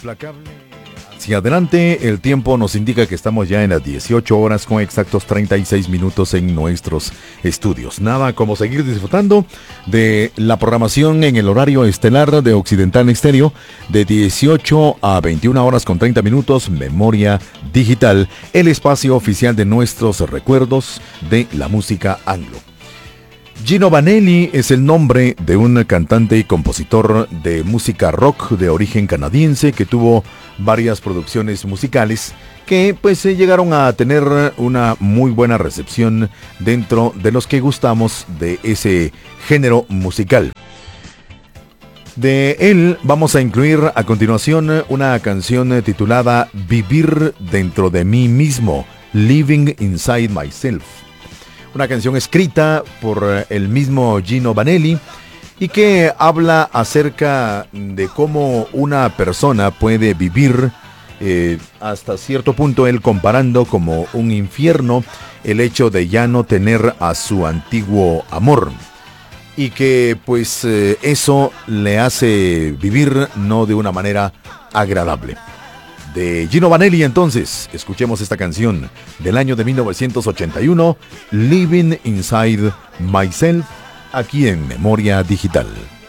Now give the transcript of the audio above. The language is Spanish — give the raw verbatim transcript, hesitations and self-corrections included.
implacable hacia adelante. El tiempo nos indica que estamos ya en las dieciocho horas con exactos treinta y seis minutos en nuestros estudios. Nada como seguir disfrutando de la programación en el horario estelar de Occidental Estéreo de dieciocho a veintiuna horas con treinta minutos. Memoria Digital, el espacio oficial de nuestros recuerdos de la música anglo. Gino Vanelli es el nombre de un cantante y compositor de música rock de origen canadiense que tuvo varias producciones musicales que pues llegaron a tener una muy buena recepción dentro de los que gustamos de ese género musical. De él vamos a incluir a continuación una canción titulada Vivir dentro de mí mismo, Living Inside Myself. Una canción escrita por el mismo Gino Vanelli y que habla acerca de cómo una persona puede vivir eh, hasta cierto punto, él comparando como un infierno el hecho de ya no tener a su antiguo amor y que pues eh, eso le hace vivir no de una manera agradable. De Gino Vanelli, entonces, escuchemos esta canción del año de mil novecientos ochenta y uno, Living Inside Myself, aquí en Memoria Digital.